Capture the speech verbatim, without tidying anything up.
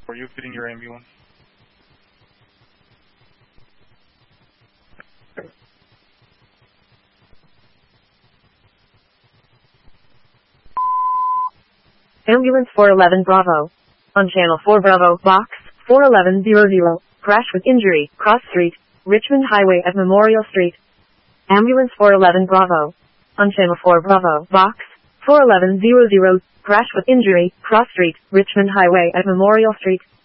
for you fitting your ambulance? Ambulance four eleven Bravo. On Channel four Bravo, Box four eleven hundred. Crash with injury, Cross Street, Richmond Highway at Memorial Street. Ambulance four eleven Bravo. On Channel four Bravo, Box four eleven hundred. Crash with injury, Cross Street, Richmond Highway at Memorial Street.